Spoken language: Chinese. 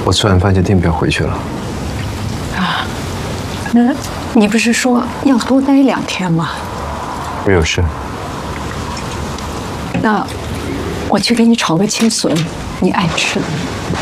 我吃完饭就订票回去了。 啊，那你不是说要多待2天吗？ 我有事。 那我去给你炒个青笋，你爱吃的。